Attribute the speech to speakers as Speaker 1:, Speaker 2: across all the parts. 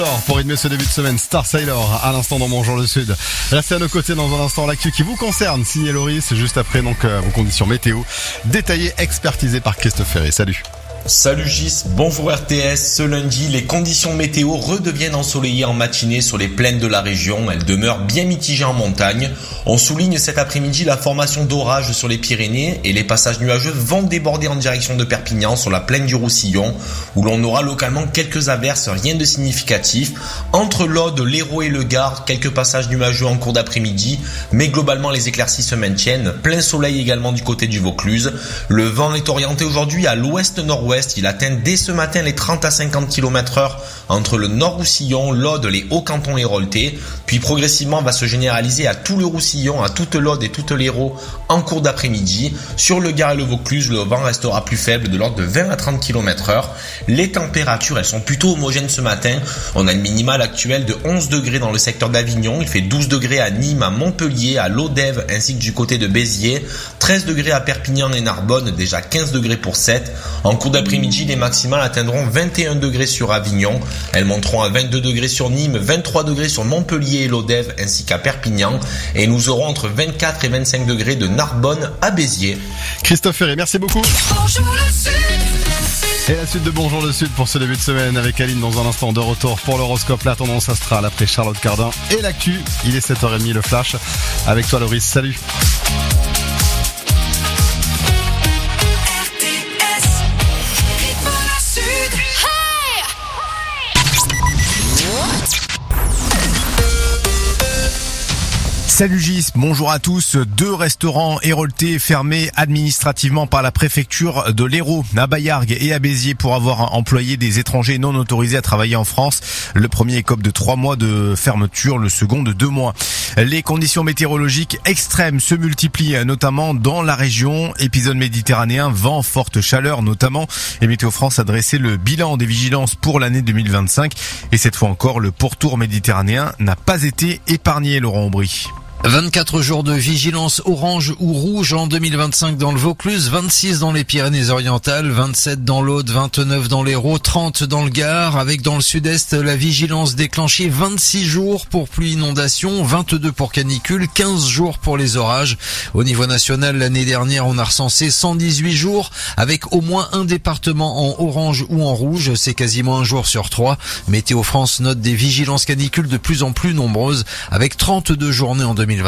Speaker 1: Pour rythmer ce début de semaine, Star Sailor à l'instant dans Bonjour le Sud. Restez à nos côtés dans un instant, l'actu qui vous concerne, signé Loris, juste après donc vos conditions météo détaillées, expertisées par Christophe Ferré. Salut.
Speaker 2: Salut Gis, bonjour RTS. Ce lundi, les conditions météo redeviennent ensoleillées en matinée sur les plaines de la région. Elles demeurent bien mitigées en montagne. On souligne cet après-midi la formation d'orages sur les Pyrénées et les passages nuageux vont déborder en direction de Perpignan sur la plaine du Roussillon où l'on aura localement quelques averses, rien de significatif. Entre l'Aude, l'Hérault et le Gard, quelques passages nuageux en cours d'après-midi, mais globalement les éclaircies se maintiennent. Plein soleil également du côté du Vaucluse. Le vent est orienté aujourd'hui à l'ouest-nord-ouest. Il atteint dès ce matin les 30 à 50 km/h entre le Nord-Roussillon, l'Aude, les Hauts-Cantons héroltais, puis progressivement va se généraliser à tout le Roussillon, à toute l'Aude et toute l'Hérault en cours d'après-midi. Sur le Gard et le Vaucluse, le vent restera plus faible de l'ordre de 20 à 30 km/h. Les températures, elles sont plutôt homogènes ce matin. On a une minimale actuelle de 11 degrés dans le secteur d'Avignon. Il fait 12 degrés à Nîmes, à Montpellier, à Lodève ainsi que du côté de Béziers. 13 degrés à Perpignan et Narbonne, déjà 15 degrés pour 7. En cours d'après-midi, les maximales atteindront 21 degrés sur Avignon. Elles monteront à 22 degrés sur Nîmes, 23 degrés sur Montpellier et Lodève ainsi qu'à Perpignan. Et nous aurons entre 24 et 25 degrés de Narbonne à Béziers.
Speaker 1: Christophe Ferré, merci beaucoup. Et la suite de Bonjour le Sud pour ce début de semaine avec Aline dans un instant de retour pour l'horoscope, la tendance astrale après Charlotte Cardin et l'actu. Il est 7h30 le flash. Avec toi Loris, salut.
Speaker 3: Salut Gis, bonjour à tous. 2 restaurants héroltais fermés administrativement par la préfecture de l'Hérault, à Baillargues et à Béziers pour avoir employé des étrangers non autorisés à travailler en France. Le premier écope de 3 mois de fermeture, le second de 2 mois. Les conditions météorologiques extrêmes se multiplient, notamment dans la région. Épisode méditerranéen, vent, forte chaleur notamment. Et Météo France a dressé le bilan des vigilances pour l'année 2025. Et cette fois encore, le pourtour méditerranéen n'a pas été épargné, Laurent Aubry.
Speaker 4: 24 jours de vigilance orange ou rouge en 2025 dans le Vaucluse, 26 dans les Pyrénées-Orientales, 27 dans l'Aude, 29 dans l'Hérault, 30 dans le Gard, avec dans le sud-est la vigilance déclenchée 26 jours pour pluie inondation, 22 pour canicule, 15 jours pour les orages. Au niveau national, l'année dernière, on a recensé 118 jours avec au moins un département en orange ou en rouge, c'est quasiment un jour sur 3. Météo France note des vigilances canicules de plus en plus nombreuses avec 32 journées en 2025.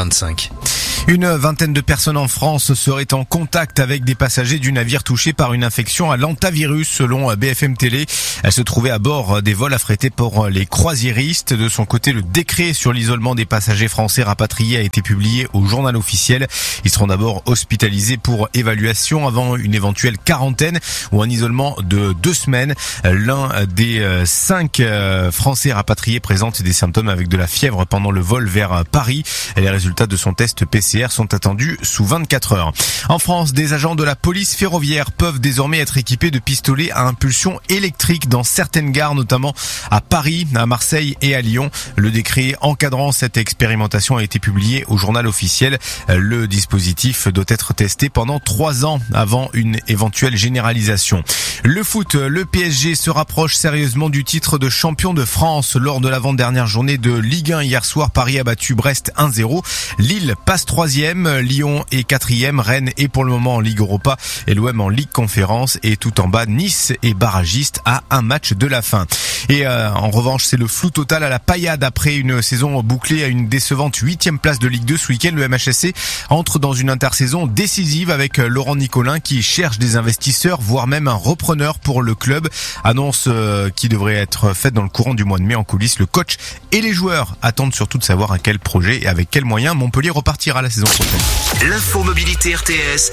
Speaker 3: Une vingtaine de personnes en France seraient en contact avec des passagers du navire touché par une infection à l'hantavirus selon BFM Télé. Elles se trouvaient à bord des vols affrétés pour les croisiéristes. De son côté, le décret sur l'isolement des passagers français rapatriés a été publié au journal officiel. Ils seront d'abord hospitalisés pour évaluation avant une éventuelle quarantaine ou un isolement de 2 semaines. L'un des 5 Français rapatriés présente des symptômes avec de la fièvre pendant le vol vers Paris. Les résultats de son test PCR sont attendus sous 24 heures. En France, des agents de la police ferroviaire peuvent désormais être équipés de pistolets à impulsion électrique dans certaines gares, notamment à Paris, à Marseille et à Lyon. Le décret encadrant cette expérimentation a été publié au journal officiel. Le dispositif doit être testé pendant 3 ans avant une éventuelle généralisation. Le foot, le PSG se rapproche sérieusement du titre de champion de France. Lors de l'avant-dernière journée de Ligue 1 hier soir, Paris a battu Brest 1-0. Lille passe 3e, Lyon est 4e, Rennes est pour le moment en Ligue Europa et l'OM en Ligue Conférence. Et tout en bas, Nice est barragiste à un match de la fin. Et en revanche, c'est le flou total à la paillade après une saison bouclée à une décevante 8e place de Ligue 2 ce week-end. Le MHSC entre dans une intersaison décisive avec Laurent Nicolin qui cherche des investisseurs, voire même un repreneur pour le club. Annonce qui devrait être faite dans le courant du mois de mai. En coulisses, le coach et les joueurs attendent surtout de savoir à quel projet et avec quels moyens Montpellier repartira la saison prochaine.
Speaker 5: L'infomobilité RTS.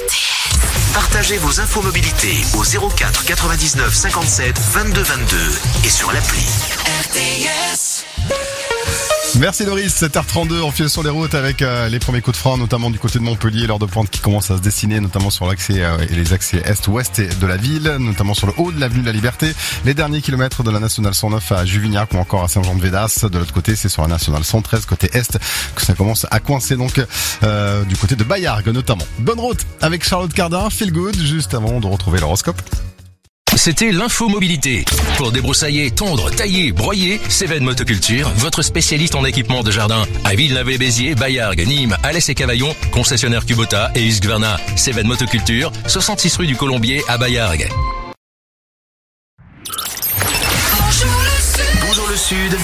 Speaker 5: Partagez vos infomobilités au 04 99 57 22 22 et sur l'appli RTS.
Speaker 1: Merci Loris, 7h32, on file sur les routes avec les premiers coups de frein, notamment du côté de Montpellier, l'heure de pointe qui commence à se dessiner, notamment sur l'accès et les accès est-ouest de la ville, notamment sur le haut de l'avenue de la Liberté, les derniers kilomètres de la nationale 109 à Juvignac ou encore à Saint-Jean-de-Védas. De l'autre côté, c'est sur la nationale 113 côté est que ça commence à coincer, donc du côté de Baillargues notamment. Bonne route avec Charlotte Cardin, feel good, juste avant de retrouver l'horoscope.
Speaker 6: C'était l'info mobilité. Pour débroussailler, tondre, tailler, broyer, Cévennes Motoculture, votre spécialiste en équipement de jardin. À Villeneuve-les-Béziers, Baillargues, Nîmes, Alès et Cavaillon, concessionnaire Kubota et Husqvarna. Cévennes Motoculture, 66 rue du Colombier à Baillargues.
Speaker 5: Bonjour le Sud.